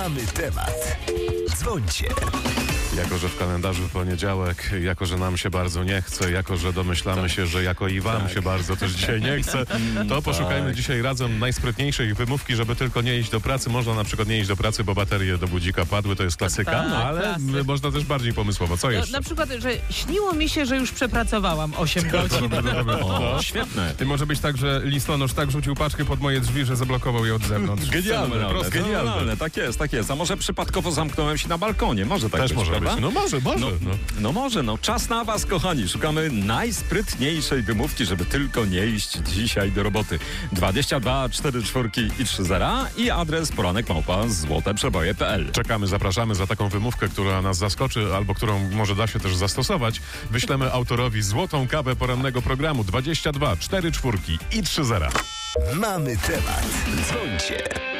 Mamy temat. Dzwońcie. Jako że w kalendarzu poniedziałek, jako że nam się bardzo nie chce, jako że domyślamy się, że jako i wam się bardzo też dzisiaj nie chce, to poszukajmy dzisiaj razem najsprytniejszej wymówki, żeby tylko nie iść do pracy. Można na przykład nie iść do pracy, bo baterie do budzika padły, to jest klasyka, Tak, ale klasyk. można też bardziej pomysłowo. Co jeszcze? Na przykład, że śniło mi się, że już przepracowałam 8 godzin. O, świetne. I może być tak, że listonosz tak rzucił paczkę pod moje drzwi, że zablokował je od zewnątrz. Genialne, Fenomenalne. genialne. Tak jest, tak jest. A może przypadkowo zamknąłem się na balkonie? Może tak Też być, może być. prawda? No może. No może, czas na was, kochani. Szukamy najsprytniejszej wymówki, żeby tylko nie iść dzisiaj do roboty. 22 44 i 30 i adres poranek@złoteprzeboje.pl. Czekamy, zapraszamy za taką wymówkę, która nas zaskoczy, albo którą może da się też zastosować. Wyślemy autorowi złotą kawę porannego programu 22 44 i 30. Mamy temat. Dzwońcie.